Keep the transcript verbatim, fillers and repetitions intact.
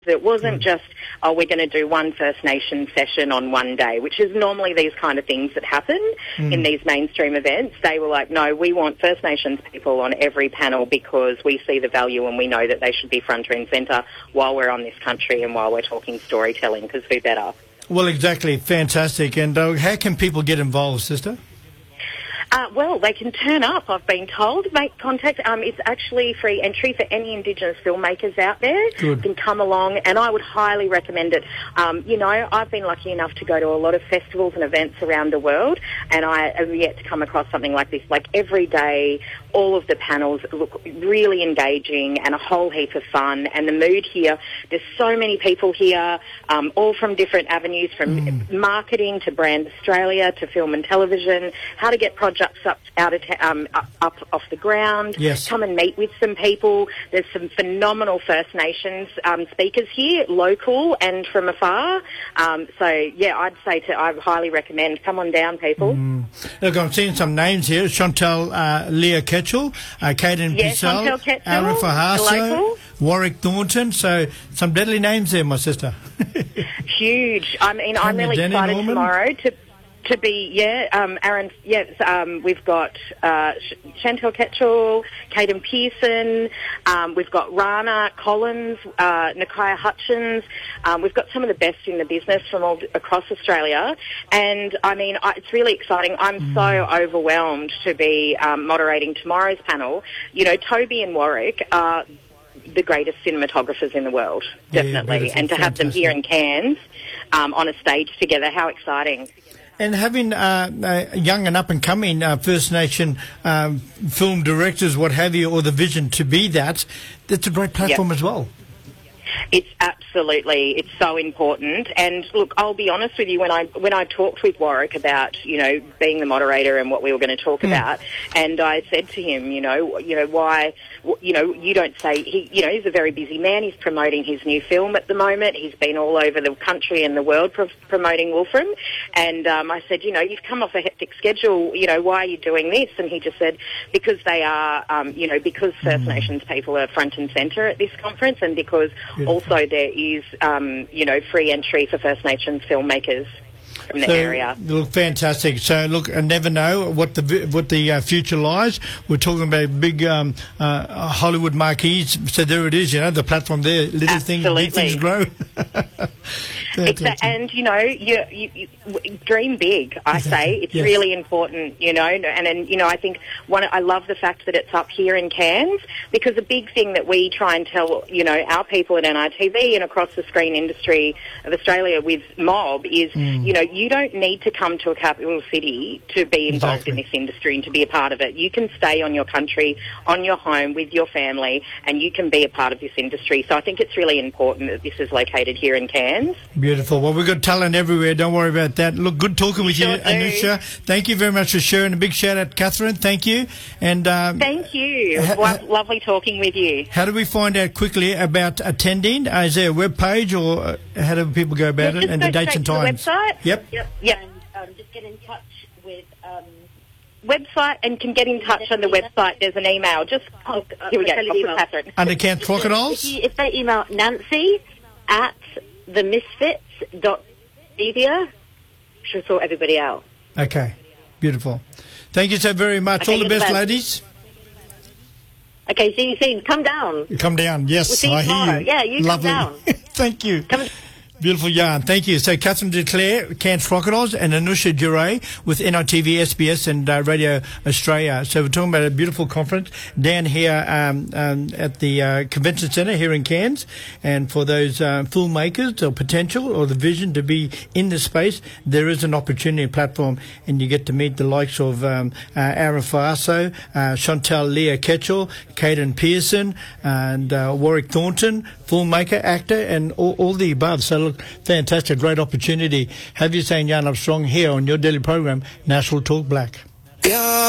It wasn't Mm. just, oh, we're going to do one First Nations session on one day, which is normally these kind of things that happen Mm. in these mainstream events. They were like, no, we want First Nations people on every panel because we see the value and we know that they should be front and centre while we're on this country and while we're talking storytelling, because who better? Well, exactly. Fantastic. And uh, how can people get involved, sister? Uh, well, they can turn up, I've been told. Make contact. Um, it's actually free entry for any Indigenous filmmakers out there. Good. Can come along, and I would highly recommend it. Um, you know, I've been lucky enough to go to a lot of festivals and events around the world, and I have yet to come across something like this. Like every day, all of the panels look really engaging and a whole heap of fun, and the mood here, there's so many people here, um, all from different avenues, from Mm. marketing to Brand Australia to film and television, how to get projects up out of ta- um, up, up off the ground. Yes. Come and meet with some people. There's some phenomenal First Nations um, speakers here, local and from afar. Um, so yeah, I'd say to I highly recommend. Come on down, people. Mm. Look, I'm seeing some names here. Chantal uh, Leah Ketchell, uh, Caden Yes, Pissell, Chantal Ketchell, Aaron Fahaso, local. Warwick Thornton. So some deadly names there, my sister. Huge. I mean, I'm Tanya really Denny, excited Norman. tomorrow to to be, yeah, um, Aaron, yes, um, we've got uh, Sh- Chantal Ketchell, Caden Pearson, um, we've got Rana Collins, uh, Nakia Hutchins, um, we've got some of the best in the business from all across Australia, and I mean, I, it's really exciting. I'm Mm. so overwhelmed to be um, moderating tomorrow's panel. You know, Toby and Warwick are the greatest cinematographers in the world, Yeah, definitely, beautiful. and to have them here in Cairns um, on a stage together, how exciting. And having uh, uh, young and up-and-coming uh, First Nation um, film directors, what have you, or the vision to be that, that's a great platform Yep. as well. It's absolutely, it's so important. And look, I'll be honest with you, when I when I talked with Warwick about, you know, being the moderator and what we were going to talk Mm. about, and I said to him, you know, you know, why, you know, you don't say, he, you know, he's a very busy man. He's promoting his new film at the moment. He's been all over the country and the world pro- promoting Wolfram. And um, I said, you know, you've come off a hectic schedule, you know, why are you doing this? And he just said, because they are, um, you know, because First Mm. Nations people are front and centre at this conference, and because Beautiful. also there is, um, you know, free entry for First Nations filmmakers from the So, area. Look, fantastic. So, look, I never know what the vi- what the uh, future lies. We're talking about big um, uh, Hollywood marquees. So there it is. You know, the platform there. Little things, big Absolutely. things grow. Exa- Fantastic. and you know, you, you, you w- dream big. I say it's Yes. really important. You know, and and you know, I think one. I love the fact that it's up here in Cairns, because a big thing that we try and tell, you know, our people at N R T V and across the screen industry of Australia with Mob is, Mm. you know, you don't need to come to a capital city to be involved Exactly. in this industry and to be a part of it. You can stay on your country, on your home, with your family, and you can be a part of this industry. So I think it's really important that this is located here in Cairns. Beautiful. Well, we've got talent everywhere. Don't worry about that. Look, good talking with Sure you, do. Anusha. Thank you very much for sharing. A big shout out, Catherine. Thank you. And um, Thank you. It Ha- was ha- lo- lovely talking with you. how do we find out quickly about attending? Uh, is there a web page, or uh, how do people go about Yeah, it? just And go the dates straight and to the times. website. Yep. Yep. Yep. And um, just get in touch with. Um, Website, and can get in touch on the website. There's an email. Just oh, here we go. I'll tell you Off the with email. Catherine. Under Camp if, Crocodiles. you, if they email Nancy at the misfits dot media, she'll sort everybody out. Okay. Beautiful. Thank you so very much. Okay, All the you're the best, best. ladies. Okay, see you soon. Come down. Come down. Yes, We'll see you I hear tomorrow. you. Yeah, you come Lovely. down. Thank you. Come. Beautiful yarn. Thank you. So Catherine Declare, Cairns Crocodiles, and Anusha Duray with N I T V, S B S and uh, Radio Australia. So we're talking about a beautiful conference down here um, um, at the uh, Convention Centre here in Cairns. And for those uh, filmmakers or potential or the vision to be in the space, there is an opportunity platform, and you get to meet the likes of um, uh, Aaron Faso, uh, Chantal Leah Ketchell, Caden Pearson, and uh, Warwick Thornton, filmmaker, actor, and all, all the above. So look, fantastic, great opportunity. Have you saying Yarn Up Strong here on your daily program, National Talk Black. Yeah.